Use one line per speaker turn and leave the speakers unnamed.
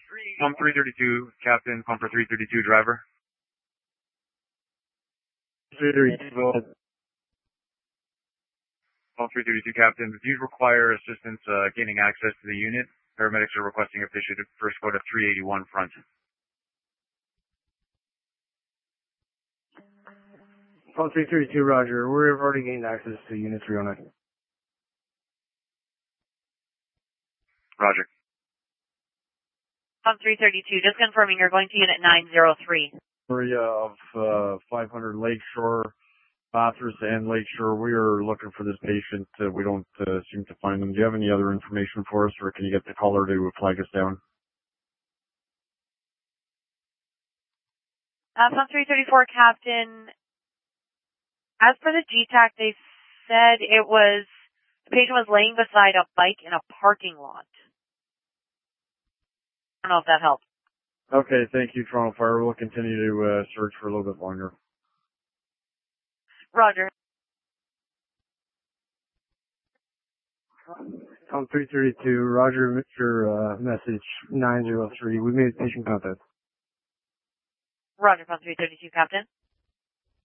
Pump 332, Captain. Pump for 332, driver.
332, go ahead.
Pump 332, Captain. Do you require assistance gaining access to the unit? Paramedics are requesting if they should first go to 381 front.
Pump 332, roger. We've already gained access to Unit 309.
Roger.
Pump 332, just confirming you're going to Unit 903.
Area of 500 Lakeshore, Bathurst and Lakeshore. We are looking for this patient. We don't seem to find them. Do you have any other information for us, or can you get the caller to flag us down?
Pump 334, Captain. As per the GTAC, they said the patient was laying beside a bike in a parking lot. I don't know if that helps.
Okay, thank you, Toronto Fire. We'll continue to search for a little bit longer.
Roger.
Pump 332, roger, Mr. Message 903. We made patient contact.
Roger, Pump 332, Captain.